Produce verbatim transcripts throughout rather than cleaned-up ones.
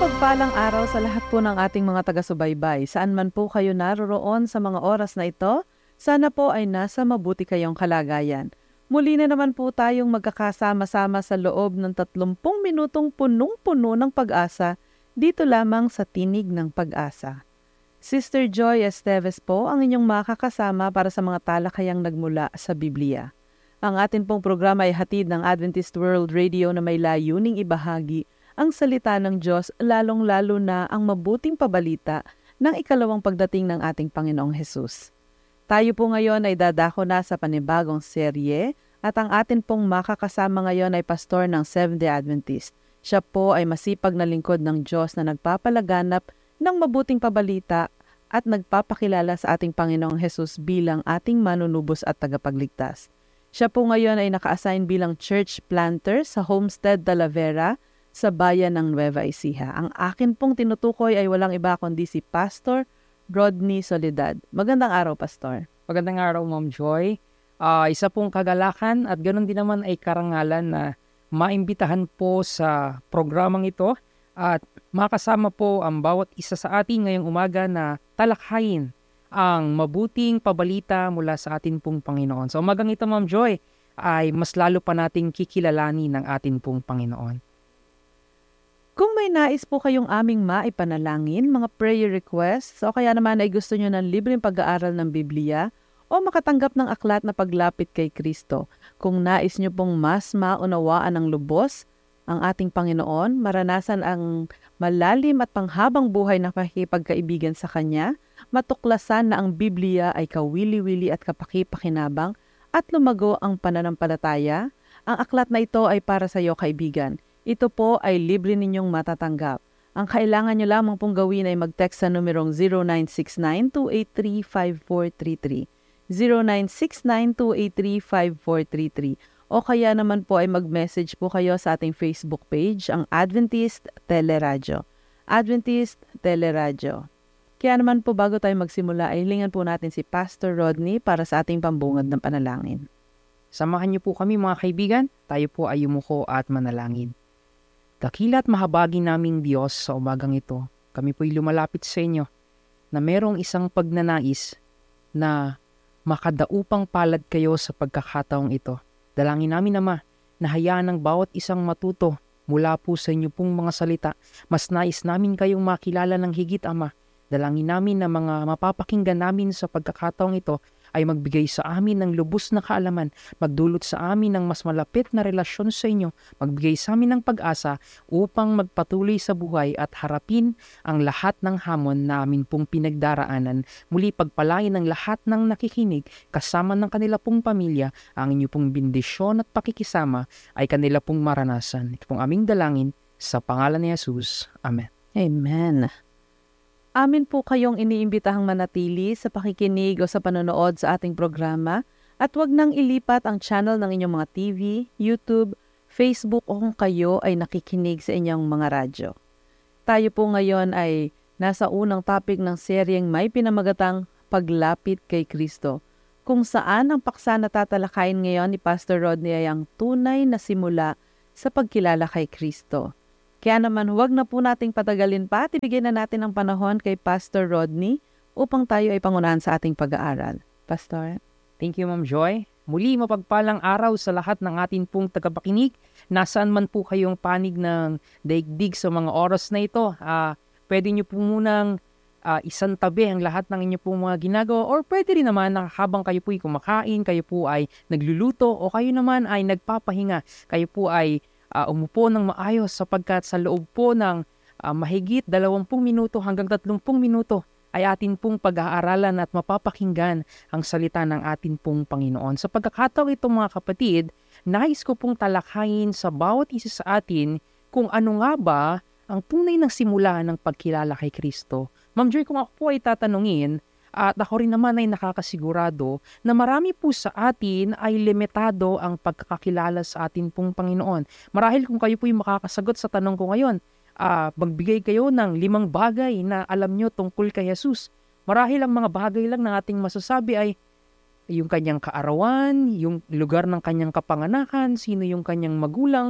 Mapagpalang araw sa lahat po ng ating mga taga-subaybay. Saan man po kayo naroroon sa mga oras na ito, sana po ay nasa mabuti kayong kalagayan. Muli na naman po tayong magkakasama-sama sa loob ng tatlumpung minutong punong-puno ng pag-asa dito lamang sa Tinig ng Pag-asa. Sister Joy Esteves po ang inyong makakasama para sa mga talakayang nagmula sa Biblia. Ang atin pong programa ay hatid ng Adventist World Radio na may layuning ibahagi ang salita ng Diyos, lalong-lalo na ang mabuting pabalita ng ikalawang pagdating ng ating Panginoong Hesus. Tayo po ngayon ay dadako na sa panibagong serye at ang atin pong makakasama ngayon ay pastor ng Seventh-day Adventist. Siya po ay masipag na lingkod ng Diyos na nagpapalaganap ng mabuting pabalita at nagpapakilala sa ating Panginoong Hesus bilang ating manunubos at tagapagligtas. Siya po ngayon ay naka-assign bilang church planter sa Homestead Talavera, sa bayan ng Nueva Ecija. Ang akin pong tinutukoy ay walang iba kundi si Pastor Rodney Soledad. Magandang araw, Pastor. Magandang araw, Ma'am Joy. Uh, isa pong kagalakan at ganoon din naman ay karangalan na maimbitahan po sa programang ito at makasama po ang bawat isa sa atin ngayong umaga na talakhayin ang mabuting pabalita mula sa atin pong Panginoon. Sa umagang ito, Ma'am Joy, ay mas lalo pa nating kikilalanin ng atin pong Panginoon. Kung may nais po kayong aming maipanalangin, mga prayer requests, o kaya naman ay gusto nyo ng libreng pag-aaral ng Biblia, o makatanggap ng aklat na paglapit kay Kristo, kung nais nyo pong mas maunawaan ng lubos ang ating Panginoon, maranasan ang malalim at panghabang buhay na pakikipagkaibigan sa Kanya, matuklasan na ang Biblia ay kawili-wili at kapakipakinabang, at lumago ang pananampalataya, ang aklat na ito ay para sa iyo, kaibigan. Ito po ay libre ninyong matatanggap. Ang kailangan nyo lamang pong gawin ay mag-text sa numerong zero nine six nine two eight three five four three three, zero nine six nine two eight three five four three three, o kaya naman po ay mag-message po kayo sa ating Facebook page, ang Adventist Teleradyo. Adventist Teleradyo. Kaya naman po bago tayo magsimula, ay hilingan po natin si Pastor Rodney para sa ating pambungad ng panalangin. Samahan niyo po kami, mga kaibigan. Tayo po ay yumuko at manalangin. Dakila at mahabagi naming Diyos, sa umagang ito, kami po'y lumalapit sa inyo na merong isang pagnanais na makadaupang palad kayo sa pagkakataong ito. Dalangin namin, Ama, na hayaan ng bawat isang matuto mula po sa inyo pong mga salita. Mas nais namin kayong makilala ng higit, Ama. Dalangin namin na mga mapapakinggan namin sa pagkakataong ito ay magbigay sa amin ng lubos na kaalaman, magdulot sa amin ng mas malapit na relasyon sa inyo, magbigay sa amin ng pag-asa upang magpatuloy sa buhay at harapin ang lahat ng hamon na amin pong pinagdaraanan. Muli pagpalain ng lahat ng nakikinig, kasama ng kanila pong pamilya, ang inyo pong bendisyon at pakikisama ay kanila pong maranasan. Ito pong aming dalangin sa pangalan ni Jesus. Amen. Amen. Amin po kayong iniimbitahang manatili sa pakikinig o sa panonood sa ating programa at huwag nang ilipat ang channel ng inyong mga T V, YouTube, Facebook o kung kayo ay nakikinig sa inyong mga radyo. Tayo po ngayon ay nasa unang topic ng seryeng may pinamagatang Paglapit kay Kristo, kung saan ang paksa na tatalakayin ngayon ni Pastor Rodney ay ang tunay na simula sa pagkilala kay Kristo. Kaya naman huwag na po nating patagalin pa at ibigay na natin ang panahon kay Pastor Rodney upang tayo ay pangunahan sa ating pag-aaral. Pastor? Thank you, Ma'am Joy. Muli mapagpalang araw sa lahat ng atin pong tagapakinig. Nasaan man po kayong panig ng daigdig sa mga oras na ito, uh, pwede nyo po munang uh, isang tabi ang lahat ng inyo pong mga ginagawa, or pwede rin naman na habang kayo po ay kumakain, kayo po ay nagluluto, o kayo naman ay nagpapahinga, kayo po ay Uh, umupo ng maayos sapagkat sa loob po ng uh, mahigit dalawampung minuto hanggang tatlumpung minuto ay atin pong pag-aaralan at mapapakinggan ang salita ng atin pong Panginoon. Sa pagkakataong ito, mga kapatid, nais ko pong talakhayin sa bawat isa sa atin kung ano nga ba ang tunay ng simula ng pagkilala kay Kristo. Ma'am Joy, kung ako po ay tatanungin, at ako rin naman ay nakakasigurado na marami po sa atin ay limitado ang pagkakakilala sa atin pong Panginoon. Marahil kung kayo po ay makakasagot sa tanong ko ngayon, uh, magbigay kayo ng limang bagay na alam nyo tungkol kay Jesus. Marahil ang mga bagay lang na ating masasabi ay yung kanyang kaarawan, yung lugar ng kanyang kapanganakan, sino yung kanyang magulang.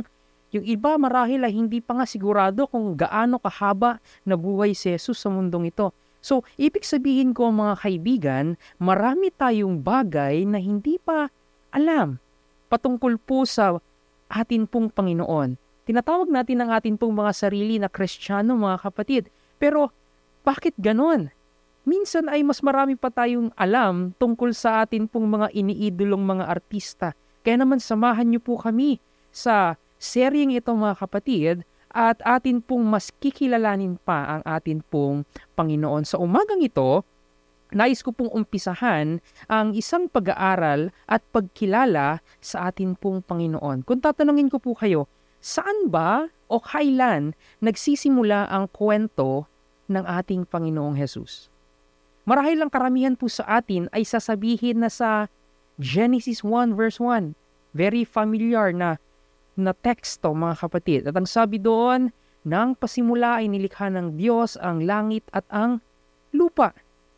Yung iba marahil ay hindi pa nga sigurado kung gaano kahaba na buhay si Jesus sa mundong ito. So, ibig sabihin ko mga kaibigan, marami tayong bagay na hindi pa alam patungkol po sa atin pong Panginoon. Tinatawag natin ang atin pong mga sarili na Kristiyano, mga kapatid. Pero, bakit ganon? Minsan ay mas marami pa tayong alam tungkol sa atin pong mga iniidolong mga artista. Kaya naman samahan niyo po kami sa seryeng ito mga kapatid at atin pong mas kikilalanin pa ang atin pong Panginoon. Sa umagang ito, nais ko pong umpisahan ang isang pag-aaral at pagkilala sa atin pong Panginoon. Kung tatanungin ko po kayo, saan ba o kailan nagsisimula ang kwento ng ating Panginoong Hesus? Marahil lang karamihan po sa atin ay sasabihin na sa Genesis one verse one. Very familiar na, na teksto mga kapatid. At ang sabi doon, nang pasimula ay nilikha ng Diyos ang langit at ang lupa.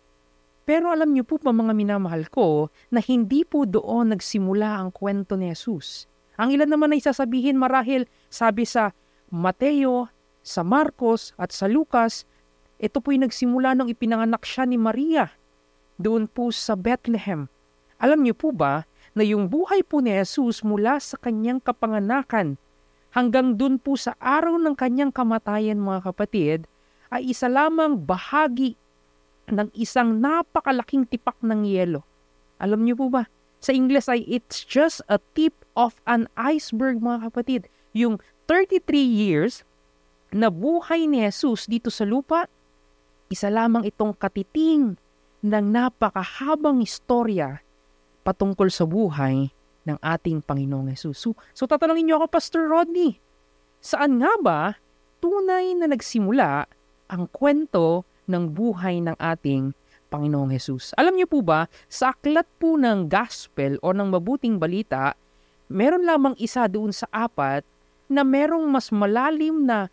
Pero alam niyo po pa mga minamahal ko na hindi po doon nagsimula ang kwento ni Jesus. Ang ilan naman ay sasabihin marahil sabi sa Mateo, sa Marcos at sa Lucas, ito po'y nagsimula nung ipinanganak siya ni Maria doon po sa Bethlehem. Alam niyo po ba na yung buhay po ni Jesus mula sa kanyang kapanganakan hanggang doon po sa araw ng kanyang kamatayan mga kapatid ay isa lamang bahagi ng isang napakalaking tipak ng yelo. Alam niyo po ba? Sa Ingles ay it's just a tip of an iceberg mga kapatid. Yung thirty-three years na buhay ni Jesus dito sa lupa, isa lamang itong katiting ng napakahabang istorya patungkol sa buhay ng ating Panginoong Hesus. So, so tatanungin niyo ako, Pastor Rodney, saan nga ba tunay na nagsimula ang kwento ng buhay ng ating Panginoong Hesus? Alam niyo po ba, sa aklat po ng Gospel o ng Mabuting Balita, meron lamang isa doon sa apat na merong mas malalim na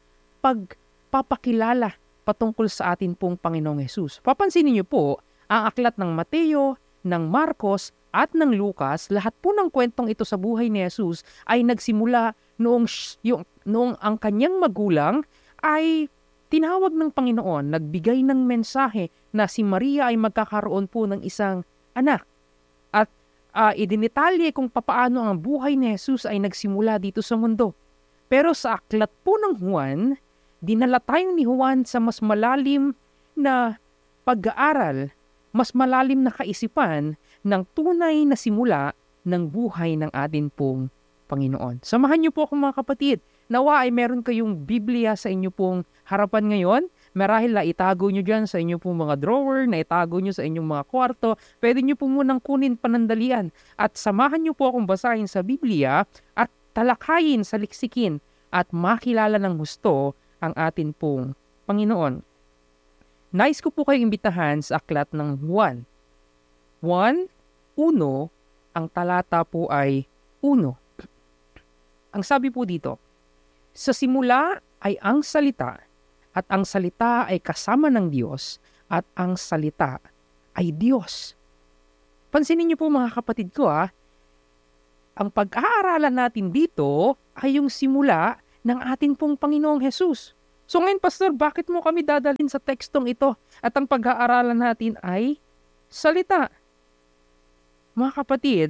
pagpapakilala patungkol sa atin pong Panginoong Hesus. Papansinin niyo po, ang aklat ng Mateo, ng Marcos, at ng Lucas, lahat po ng kwentong ito sa buhay ni Jesus ay nagsimula noong, yung, noong ang kanyang magulang ay tinawag ng Panginoon, nagbigay ng mensahe na si Maria ay magkakaroon po ng isang anak. At uh, idinitalye kung papaano ang buhay ni Jesus ay nagsimula dito sa mundo. Pero sa aklat po ng Juan, dinala tayo ni Juan sa mas malalim na pag-aaral, mas malalim na kaisipan ng tunay na simula ng buhay ng atin pong Panginoon. Samahan niyo po ako mga kapatid. Nawa ay meron kayong Biblia sa inyo pong harapan ngayon. Marahil na itago nyo dyan sa inyo pong mga drawer, na itago nyo sa inyong mga kwarto. Pwede nyo po munang kunin panandalian. At samahan nyo po akong basahin sa Biblia at talakayin, saliksikin at makilala ng husto ang atin pong Panginoon. Nais ko po kayong imbitahan sa aklat ng Juan. one, uno, ang talata po ay uno. Ang sabi po dito, sa simula ay ang salita, at ang salita ay kasama ng Diyos, at ang salita ay Diyos. Pansinin niyo po mga kapatid ko ha, ang pag-aaralan natin dito ay yung simula ng ating pong Panginoong Hesus. So ngayon, Pastor, bakit mo kami dadalhin sa tekstong ito? At ang pag-aaralan natin ay salita. Mga kapatid,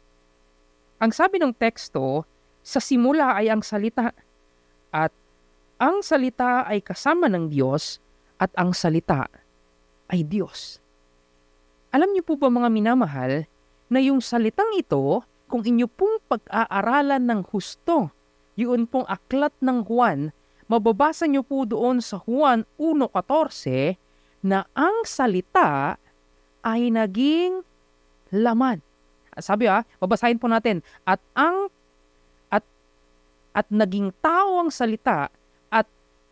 ang sabi ng teksto, sa simula ay ang salita. At ang salita ay kasama ng Diyos at ang salita ay Diyos. Alam niyo po ba mga minamahal na yung salitang ito, kung inyo pong pag-aaralan ng husto, yun pong aklat ng Juan, mababasa niyo po doon sa Juan one fourteen na ang salita ay naging laman. Sabi ah, babasahin po natin, at ang at at naging tao ang salita at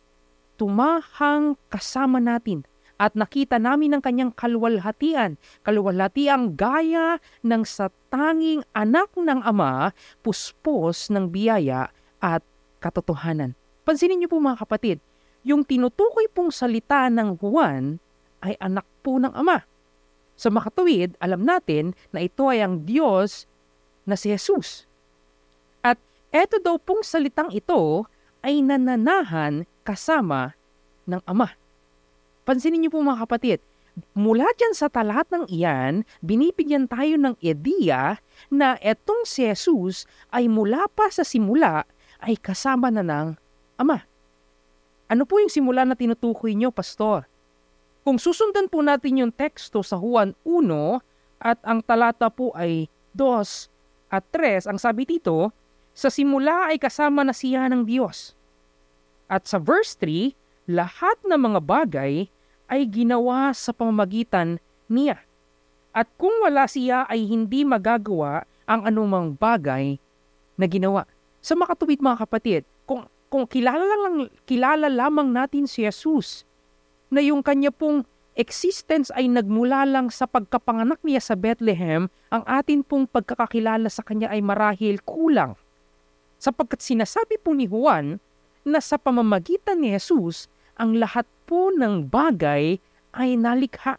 tumahang kasama natin at nakita namin ang kanyang kaluwalhatian, kaluwalhatiang gaya ng sa tanging anak ng Ama, puspos ng biyaya at katotohanan. Pansinin niyo po mga kapatid, yung tinutukoy pong salita ng Juan ay anak po ng Ama. Sa makatuwid, alam natin na ito ay ang Diyos na si Jesus. At Eto daw pong salitang ito ay nananahan kasama ng Ama. Pansinin niyo po mga kapatid, mula dyan sa talatang iyan, binibigyan tayo ng ideya na etong si Jesus ay mula pa sa simula ay kasama na ng Ama. Ano po yung simula na tinutukoy niyo, Pastor? Kung susundan po natin yung teksto sa Juan one at ang talata po ay two at three, ang sabi dito, sa simula ay kasama na siya ng Diyos. At sa verse three, lahat ng mga bagay ay ginawa sa pamamagitan niya. At kung wala siya ay hindi magagawa ang anumang bagay na ginawa. Sa makatuwid mga kapatid, kung, kung kilala, lang, kilala lamang natin si Jesus, na yung kanya pong existence ay nagmula lang sa pagkapanganak niya sa Bethlehem, ang atin pong pagkakakilala sa kanya ay marahil kulang. Sapagkat sinasabi po ni Juan na sa pamamagitan ni Jesus, ang lahat po ng bagay ay nalikha.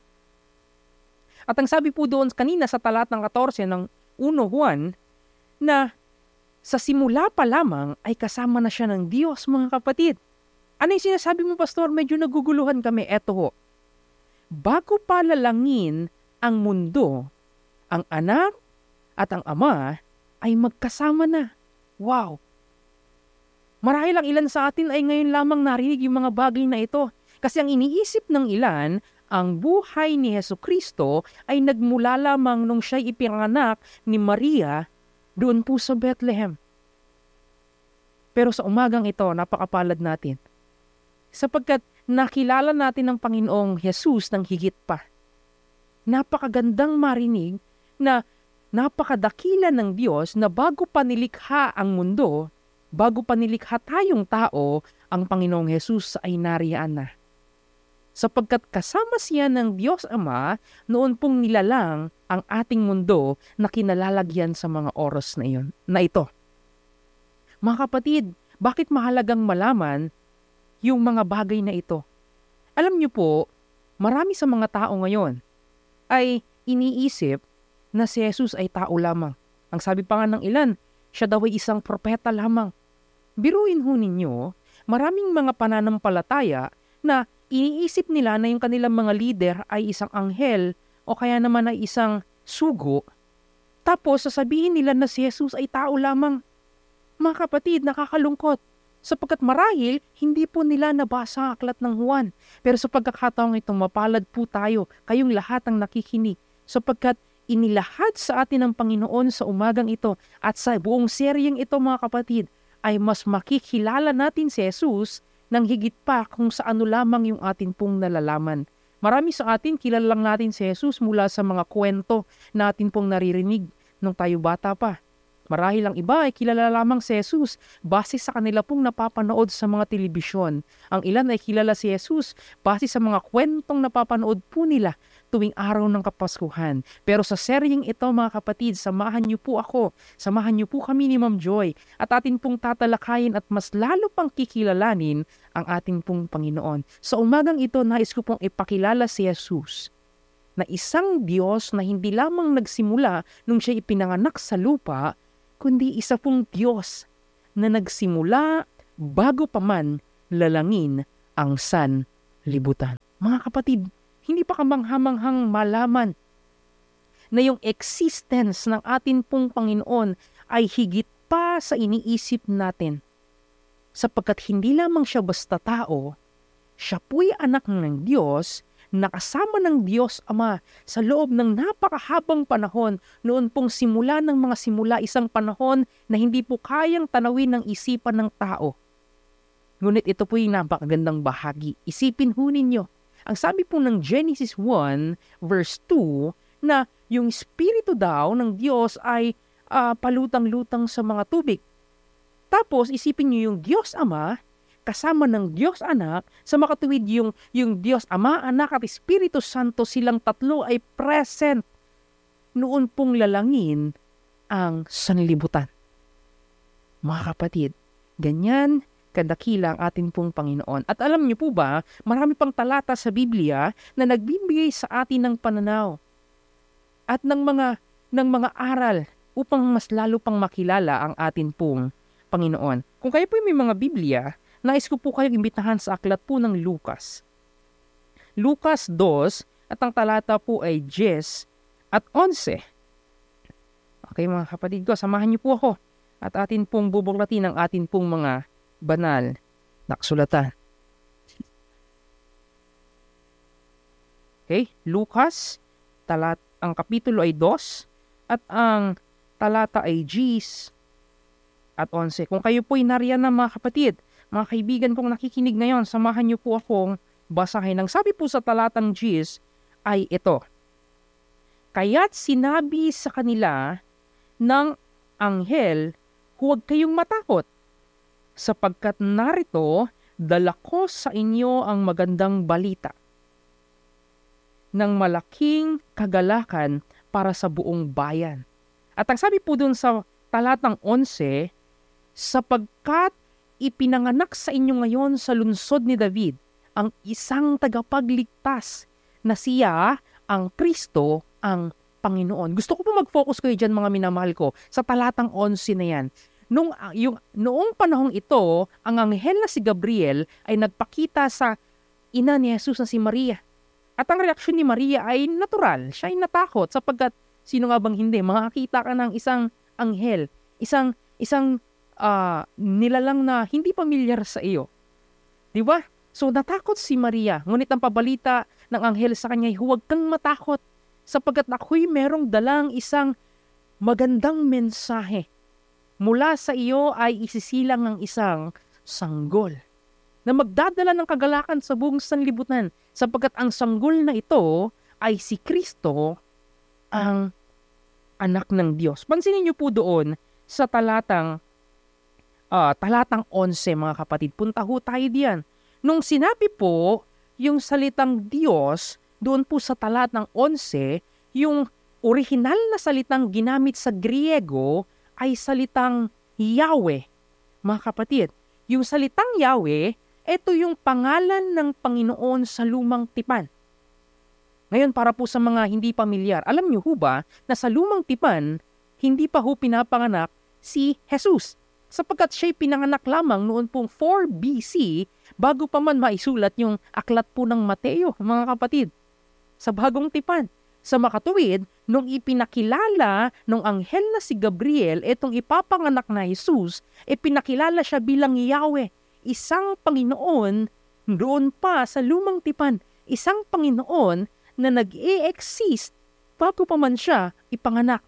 At ang sabi po doon kanina sa talatang fourteen ng one Juan, na sa simula pa lamang ay kasama na siya ng Diyos, mga kapatid. Ano yung sinasabi mo, Pastor? Medyo naguguluhan kami. Eto ho. Bago pa lalangin ang mundo, ang anak at ang ama ay magkasama na. Wow! Marahil ang ilan sa atin ay ngayon lamang narinig yung mga bagay na ito. Kasi ang iniisip ng ilan, ang buhay ni Hesukristo ay nagmula lamang nung siya'y ipinanganak ni Maria doon po sa Bethlehem. Pero sa umagang ito, napakapalad natin. Sapagkat nakilala natin ang Panginoong Jesus ng higit pa. Napakagandang marinig na napakadakila ng Diyos na bago pa nilikha ang mundo, bago pa nilikha tayong tao, ang Panginoong Jesus ay nariyaan na. Sapagkat kasama siya ng Diyos Ama, noon pong nilalang ang ating mundo na kinalalagyan sa mga oras na iyon, na ito. Mga kapatid, bakit mahalagang malaman yung mga bagay na ito? Alam niyo po, marami sa mga tao ngayon ay iniisip na si Jesus ay tao lamang. Ang sabi pa nga ng ilan, siya daw ay isang propeta lamang. Biruin ho ninyo, maraming mga pananampalataya na iniisip nila na yung kanilang mga leader ay isang anghel o kaya naman ay isang sugo. Tapos sasabihin nila na si Jesus ay tao lamang. Mga kapatid, nakakalungkot. Sapagkat marahil, hindi po nila nabasa ang aklat ng Juan. Pero sa pagkakataong itong mapalad po tayo, kayong lahat ang nakikinig. Sapagkat inilahad sa atin ng Panginoon sa umagang ito at sa buong seryeng ito mga kapatid, ay mas makikilala natin si Jesus nang higit pa kung sa ano lamang yung atin pong nalalaman. Marami sa atin, kilala lang natin si Jesus mula sa mga kwento na atin pong naririnig nung tayo bata pa. Marahil ang iba ay kilala lamang si Jesus base sa kanila pong napapanood sa mga telebisyon. Ang ilan ay kilala si Jesus base sa mga kwentong napapanood po nila tuwing araw ng Kapaskuhan. Pero sa seryeng ito mga kapatid, samahan niyo po ako, samahan niyo po kami ni Ma'am Joy at atin pong tatalakayin at mas lalo pang kikilalanin ang ating pong Panginoon. Sa umagang ito, nais ko pong ipakilala si Jesus na isang Diyos na hindi lamang nagsimula nung siya ipinanganak sa lupa, kundi isa pong Diyos na nagsimula bago pa man lalangin ang sanlibutan. Mga kapatid, hindi pa kamanghamanghang malaman na yung existence ng atin pong Panginoon ay higit pa sa iniisip natin. Sapagkat hindi lamang siya basta tao, siya po'y anak ng Diyos, nakasama ng Diyos Ama sa loob ng napakahabang panahon, noon pong simula ng mga simula, isang panahon na hindi po kayang tanawin ng isipan ng tao. Ngunit ito po yung napakagandang bahagi. Isipin ho ninyo, ang sabi po ng Genesis one verse two na yung Espiritu daw ng Diyos ay uh, palutang-lutang sa mga tubig. Tapos isipin niyo yung Diyos Ama kasama ng Diyos Anak, sa makatuwid yung, yung Diyos Ama, Anak at Espiritu Santo, silang tatlo ay present noon pong lalangin ang sanlibutan. Mga kapatid, ganyan kadakila ang ating pong Panginoon. At alam niyo po ba, marami pang talata sa Biblia na nagbibigay sa atin ng pananaw at ng mga, ng mga aral upang mas lalo pang makilala ang ating pong Panginoon. Kung kayo po may mga Biblia, nais ko po kayong imbitahan sa aklat po ng Lucas. Lucas two at ang talata po ay ten at eleven. Okay mga kapatid ko, samahan niyo po ako at atin pong bubuklatin ang atin pong mga banal na kasulatan. Okay, Lucas, talat, ang kapitulo ay two at ang talata ay ten at eleven. Kung kayo po ay nariyan na mga kapatid, mga kaibigan kong nakikinig ngayon, samahan niyo po akong basahin. Ang sabi po sa talatang ten ay ito. Kaya't sinabi sa kanila ng anghel, huwag kayong matakot, sapagkat narito, dala ko sa inyo ang magandang balita ng malaking kagalakan para sa buong bayan. At ang sabi po dun sa talatang eleven, sapagkat ipinanganak sa inyo ngayon sa lungsod ni David ang isang tagapagligtas na siya ang Kristo, ang Panginoon. Gusto ko po mag-focus kayo dyan mga minamahal ko sa talatang eleven na yan. Nung, yung, noong panahong ito, ang anghel na si Gabriel ay nagpakita sa ina ni Jesus na si Maria. At ang reaksyon ni Maria ay natural. Siya ay natakot sapagkat sino nga bang hindi? Makakita ka ng isang anghel, isang, isang uh, nilalang na hindi pamilyar sa iyo. Di ba? So natakot si Maria. Ngunit ang pabalita ng anghel sa kanya ay huwag kang matakot sapagkat ako'y merong dalang isang magandang mensahe. Mula sa iyo ay isisilang ng isang sanggol na magdadala ng kagalakan sa buong sanlibutan sapagkat ang sanggol na ito ay si Kristo, ang anak ng Diyos. Pansinin niyo po doon sa talatang uh, talatang eleven mga kapatid. Punta ho tayo diyan. Nung sinabi po yung salitang Diyos, doon po sa talatang eleven, yung orihinal na salitang ginamit sa Griego ay salitang Yahweh. Mga kapatid, yung salitang Yahweh, ito yung pangalan ng Panginoon sa lumang tipan. Ngayon para po sa mga hindi pamilyar, alam niyo ho ba na sa lumang tipan, hindi pa ho pinapanganak si Jesus. Sapagkat siya'y pinanganak lamang noon pong four B C bago pa man maisulat yung aklat po ng Mateo, mga kapatid. Sa bagong tipan. Sa makatuwid, nung ipinakilala ng anghel na si Gabriel, itong ipapanganak na Jesus, ipinakilala siya bilang Yahweh, isang Panginoon doon pa sa lumang tipan, isang Panginoon na nag-e-exist bago pa man siya ipanganak.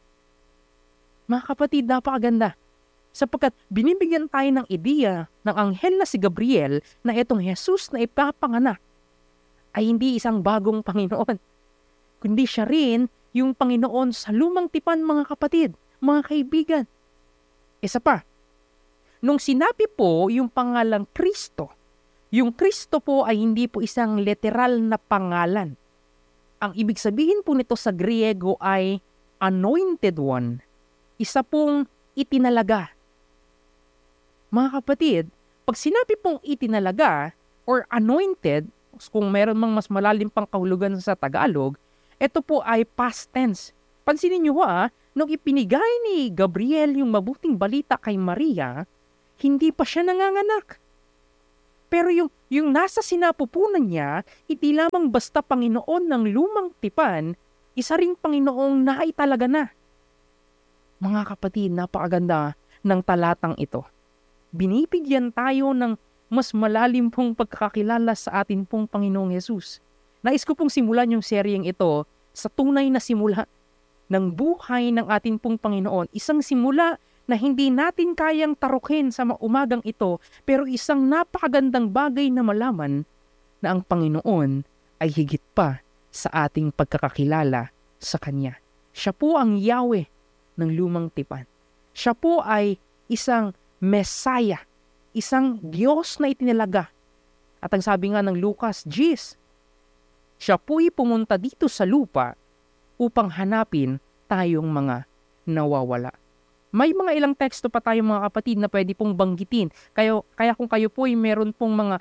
Mga kapatid, napakaganda. Sapagkat binibigyan tayo ng ideya ng anghel na si Gabriel na itong Jesus na ipapanganak ay hindi isang bagong Panginoon, kundi siya rin yung Panginoon sa lumang tipan mga kapatid, mga kaibigan. Isa pa, nung sinabi po yung pangalang Kristo, yung Kristo po ay hindi po isang literal na pangalan. Ang ibig sabihin po nito sa Griego ay anointed one, isa pong itinalaga. Mga kapatid, pag sinabi pong itinalaga or anointed, kung meron mang mas malalim pang kahulugan sa Tagalog, ito po ay past tense. Pansinin niyo ha, nung ipinigay ni Gabriel yung mabuting balita kay Maria, hindi pa siya nanganganak. Pero yung, yung nasa sinapupunan niya, hindi lamang basta Panginoon ng lumang tipan, isa ring Panginoong naitalaga na. Mga kapatid, napakaganda ng talatang ito. Binibigyan tayo ng mas malalim pong pagkakakilala sa atin pong Panginoong Yesus. Nais ko pong simulan yung seryeng ito sa tunay na simula ng buhay ng ating pong Panginoon. Isang simula na hindi natin kayang tarukin sa umagang ito, pero isang napakagandang bagay na malaman na ang Panginoon ay higit pa sa ating pagkakakilala sa Kanya. Siya po ang Yahweh ng lumang tipan. Siya po ay isang Messiah, isang Diyos na itinalaga. At ang sabi nga ng Lucas ten, siya po'y pumunta dito sa lupa upang hanapin tayong mga nawawala. May mga ilang teksto pa tayo mga kapatid na pwede pong banggitin. Kaya, kaya kung kayo po ay meron pong mga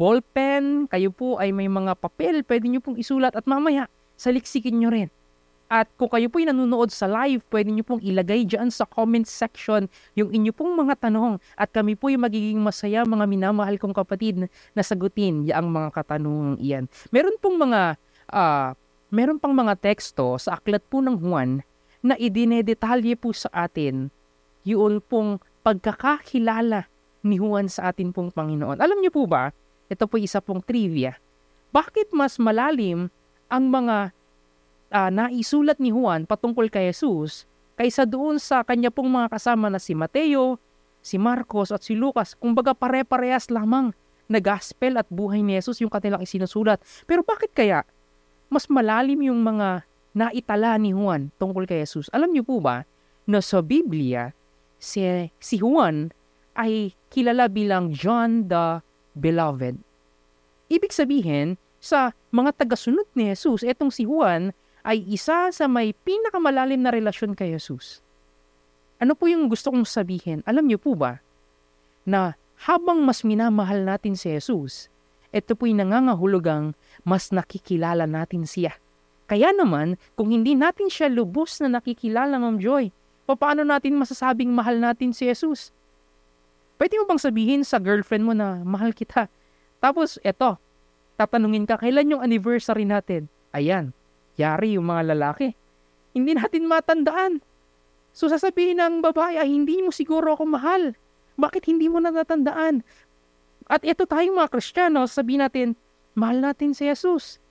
ballpen, kayo po ay may mga papel, pwede nyo pong isulat at mamaya saliksikin nyo rin. At kung kayo po'y nanonood sa live, pwede nyo pong ilagay dyan sa comment section yung inyo pong mga tanong. At kami po'y magiging masaya, mga minamahal kong kapatid, na sagutin yung mga katanungang iyan. Meron pong mga, uh, meron pang mga teksto sa aklat po ng Juan na idinedetalye po sa atin yun pong pagkakakilala ni Juan sa atin pong Panginoon. Alam niyo po ba, ito po isa pong trivia. Bakit mas malalim ang mga Uh, naisulat ni Juan patungkol kay Jesus kaysa doon sa kanya pong mga kasama na si Mateo, si Marcos at si Lucas? Kumbaga pare-parehas lamang na gospel at buhay ni Jesus yung kanilang isinusulat. Pero bakit kaya mas malalim yung mga naitala ni Juan tungkol kay Jesus? Alam niyo po ba na sa Biblia, si, si Juan ay kilala bilang John the Beloved. Ibig sabihin, sa mga tagasunod ni Jesus, etong si Juan ay isa sa may pinakamalalim na relasyon kay Jesus. Ano po yung gusto kong sabihin? Alam niyo po ba na habang mas minamahal natin si Jesus, ito po'y nangangahulugang mas nakikilala natin siya. Kaya naman, kung hindi natin siya lubos na nakikilala, Ma'am Joy, paano natin masasabing mahal natin si Jesus? Pwede mo bang sabihin sa girlfriend mo na mahal kita? Tapos eto, tatanungin ka, kailan yung anniversary natin? Ayan. Yari yung mga lalaki. Hindi natin matandaan. So sasabihin ng babae, ay hindi mo siguro ako mahal. Bakit hindi mo natatandaan? At ito tayong mga Kristiyano, sabihin natin, mahal natin si Jesus.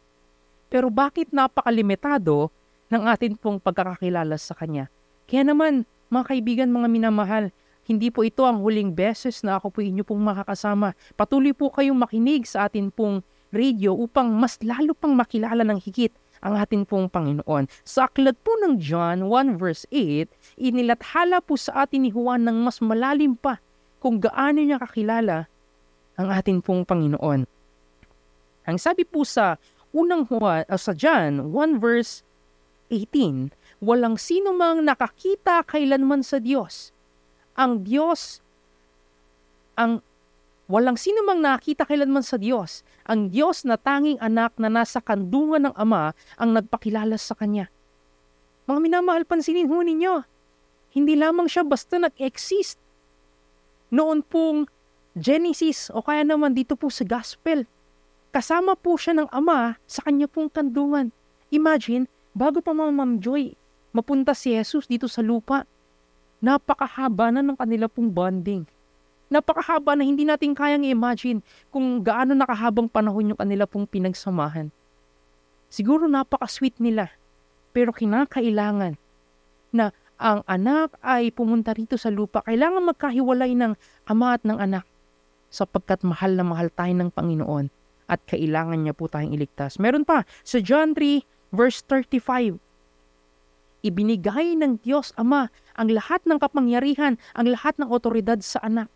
Pero bakit napakalimitado ng atin pong pagkakakilala sa Kanya? Kaya naman, mga kaibigan, mga minamahal, hindi po ito ang huling beses na ako po inyo pong makakasama. Patuloy po kayong makinig sa atin pong radio upang mas lalo pang makilala ng higit ang ating pong Panginoon. Sa aklat po ng John one verse eight, inilathala po sa atin ni Juan ng mas malalim pa kung gaano niya kakilala ang ating pong Panginoon. Ang sabi po sa unang Juan, uh, sa John one verse eighteen, walang sino mang nakakita kailanman sa Diyos. Ang Diyos, ang Walang sino mang nakita kailanman sa Diyos. Ang Diyos na tanging anak na nasa kandungan ng Ama ang nagpakilala sa Kanya. Mga minamahal, pansinin ho ninyo, hindi lamang siya basta nag-exist. Noon pong Genesis o kaya naman dito po sa Gospel, kasama po siya ng Ama sa Kanya pong kandungan. Imagine, bago pa Ma'am Joy mapunta si Jesus dito sa lupa, napakahaba na ng kanila pong bonding. Napakahaba na hindi natin kayang i-imagine kung gaano nakahabang panahon yung kanila pong pinagsamahan. Siguro napaka-sweet nila, pero kinakailangan na ang anak ay pumunta rito sa lupa. Kailangan magkahiwalay ng ama at ng anak sapagkat mahal na mahal tayo ng Panginoon at kailangan niya po tayong iligtas. Meron pa, sa John three verse thirty-five, ibinigay ng Diyos Ama ang lahat ng kapangyarihan, ang lahat ng otoridad sa anak.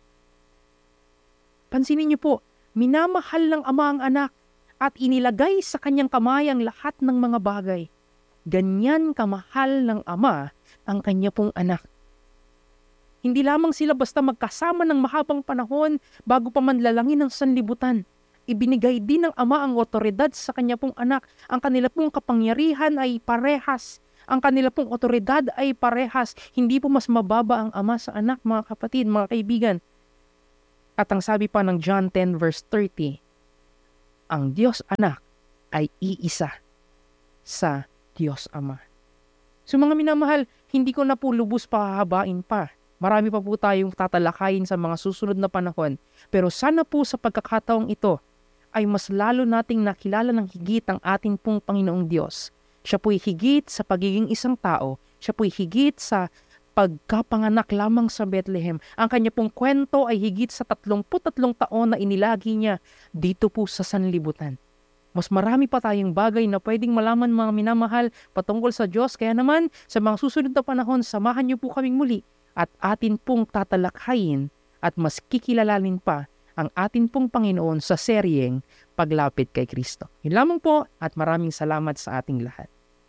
Pansinin niyo po, minamahal ng Ama ang anak at inilagay sa kanyang kamay ang lahat ng mga bagay. Ganyan kamahal ng Ama ang kanya pong anak. Hindi lamang sila basta magkasama ng mahabang panahon bago pa man lalangin ng sanlibutan. Ibinigay din ng Ama ang otoridad sa kanya pong anak. Ang kanila pong kapangyarihan ay parehas. Ang kanila pong otoridad ay parehas. Hindi po mas mababa ang Ama sa anak, mga kapatid, mga kaibigan. At ang sabi pa ng John ten verse thirty, ang Diyos Anak ay iisa sa Diyos Ama. So mga minamahal, hindi ko na po lubos pahahabain pa. Marami pa po tayong tatalakayin sa mga susunod na panahon. Pero sana po sa pagkakataong ito ay mas lalo nating nakilala ng higit ang ating pong Panginoong Diyos. Siya po'y higit sa pagiging isang tao. Siya po'y higit sa pagkapanganak lamang sa Bethlehem. Ang kanya pong kwento ay higit sa tatlongput tatlong taon na inilagi niya dito po sa sanlibutan. Mas marami pa tayong bagay na pwedeng malaman, mga minamahal, patungkol sa Diyos. Kaya naman, sa mga susunod na panahon, samahan niyo po kaming muli at atin pong tatalakhayin at mas kikilalanin pa ang atin pong Panginoon sa seryeng Paglapit kay Kristo. Yun lamang po at maraming salamat sa ating lahat.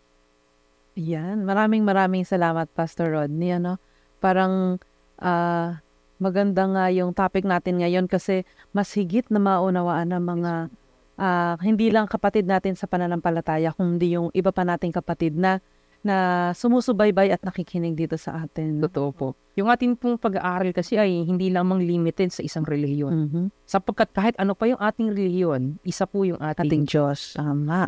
Yan, maraming maraming salamat, Pastor Rodney. Ano? Parang uh, maganda nga yung topic natin ngayon kasi mas higit na maunawaan ng mga ah, hindi lang kapatid natin sa pananampalataya, kundi yung iba pa nating kapatid na na sumusubaybay at nakikinig dito sa atin. Totoo po. Yung ating pong pag-aaral kasi ay hindi lamang limited sa isang relihiyon. Mhm. Sapagkat kahit ano pa yung ating relihiyon, isa po yung ating, Ating Diyos. Tama.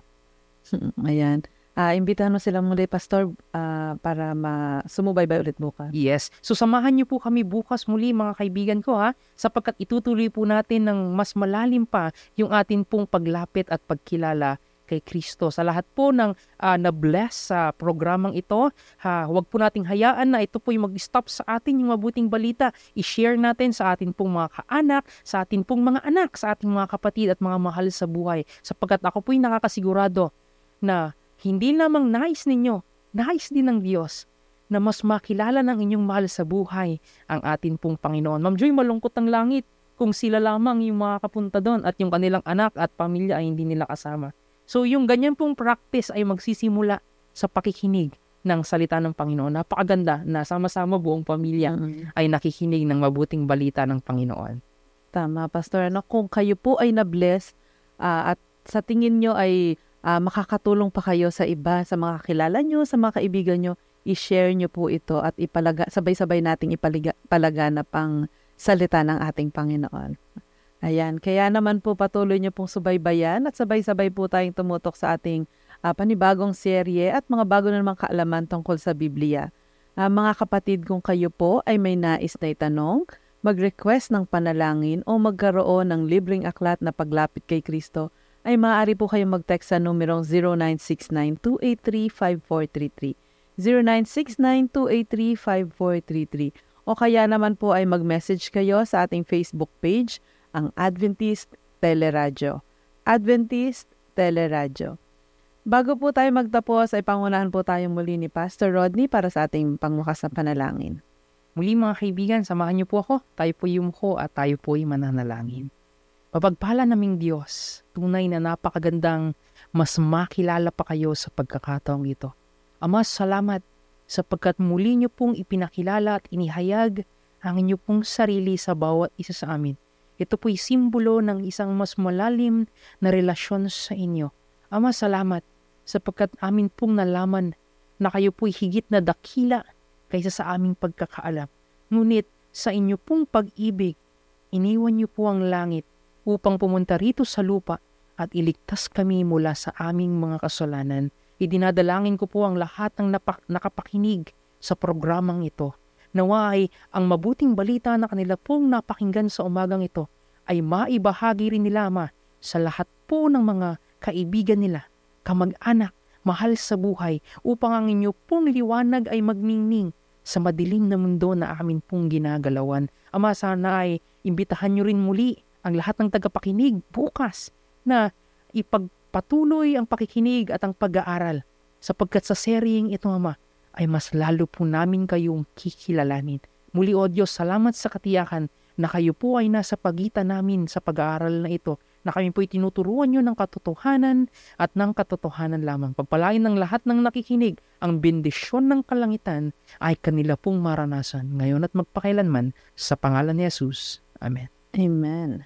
Ayan. Ah, imbitahan mo sila muli, Pastor, ah, para ma sumubaybay ulit bukas. Yes. So samahan niyo po kami bukas muli mga kaibigan ko ha, sapagkat itutuloy po natin ng mas malalim pa yung atin pong paglapit at pagkilala kay Kristo. Sa lahat po ng ah, na-bless sa programang ito, ha, huwag po nating hayaan na ito po yung mag-stop sa atin yung mabuting balita. I-share natin sa atin pong mga kaanak, sa atin pong mga anak, sa ating mga kapatid at mga mahal sa buhay. Sapagkat ako po yung nakakasigurado na hindi lamang nais ninyo, nais din ng Diyos na mas makilala ng inyong mahal sa buhay ang atin pong Panginoon. Ma'am Joy, malungkot ang langit kung sila lamang yung makakapunta doon at yung kanilang anak at pamilya ay hindi nila kasama. So yung ganyan pong practice ay magsisimula sa pakikinig ng salita ng Panginoon. Napakaganda na sama-sama buong pamilya Mhm. ay nakikinig ng mabuting balita ng Panginoon. Tama, Pastor. Ano, kung kayo po ay na-bless ah, at sa tingin nyo ay ah, makakatulong pa kayo sa iba, sa mga kakilala nyo, sa mga kaibigan nyo, i-share nyo po ito at ipalaga, sabay-sabay nating ipalaga, palaganap ang salita ng ating Panginoon. Ayan, kaya naman po patuloy nyo pong subaybayan at sabay-sabay po tayong tumutok sa ating ah, panibagong serye at mga bago na namang kaalaman tungkol sa Biblia. Ah, mga kapatid, kung kayo po ay may nais na itanong, mag-request ng panalangin o magkaroon ng libreng aklat na paglapit kay Kristo, ay maaari po kayong mag-text sa numerong zero nine six nine two eight three five four three three, zero nine six nine two eight three five four three three, o kaya naman po ay mag-message kayo sa ating Facebook page, ang Adventist Teleradyo. Adventist Teleradyo. Bago po tayo magtapos, ay pangunahan po tayong muli ni Pastor Rodney para sa ating pangwakas na panalangin. Muli mga kaibigan, samahan niyo po ako. Tayo po yumuko at tayo po ay mananalangin. Mapagpala naming Diyos, tunay na napakagandang mas makilala pa kayo sa pagkakataong ito. Ama, salamat sapagkat muli niyo pong ipinakilala at inihayag ang inyo pong sarili sa bawat isa sa amin. Ito po'y simbolo ng isang mas malalim na relasyon sa inyo. Ama, salamat sapagkat amin pong nalaman na kayo po'y higit na dakila kaysa sa aming pagkakaalam. Ngunit sa inyo pong pag-ibig, iniwan niyo po ang langit upang pumunta rito sa lupa at iligtas kami mula sa aming mga kasalanan. Idinadalangin ko po ang lahat ng napak- nakapakinig sa programang ito. Nawa ay ang mabuting balita na kanila pong napakinggan sa umagang ito ay maibahagi rin nila, Ama, sa lahat po ng mga kaibigan nila, kamag-anak, mahal sa buhay, upang ang inyo pong liwanag ay magmingning sa madilim na mundo na amin pong ginagalawan. Ama, sana ay imbitahan nyo rin muli ang lahat ng tagapakinig bukas na ipagpatuloy ang pakikinig at ang pag-aaral sapagkat sa seryeng ito, Ama, ay mas lalo po namin kayong kikilalanin. Muli, O Diyos, salamat sa katiyakan na kayo po ay nasa pagitan namin sa pag-aaral na ito, na kami po'y tinuturuan nyo ng katotohanan at ng katotohanan lamang. Pagpalain ng lahat ng nakikinig, ang bendisyon ng kalangitan ay kanila pong maranasan ngayon at magpakailanman sa pangalan ni Jesus. Amen. Amen.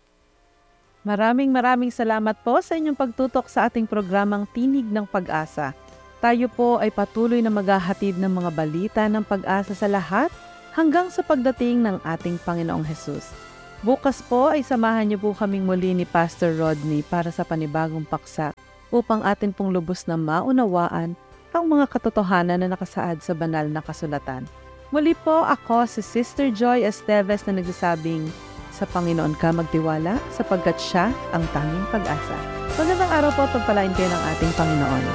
Maraming maraming salamat po sa inyong pagtutok sa ating programang Tinig ng Pag-asa. Tayo po ay patuloy na maghahatid ng mga balita ng pag-asa sa lahat hanggang sa pagdating ng ating Panginoong Hesus. Bukas po ay samahan niyo po kaming muli ni Pastor Rodney para sa panibagong paksa upang atin pong lubos na maunawaan ang mga katotohanan na nakasaad sa banal na kasulatan. Muli po ako si Sister Joy Esteves na nagsasabing, sa Panginoon ka magtiwala sapagkat siya ang tanging pag-asa. Magandang araw po at pagpalain kayo ng ating Panginoon.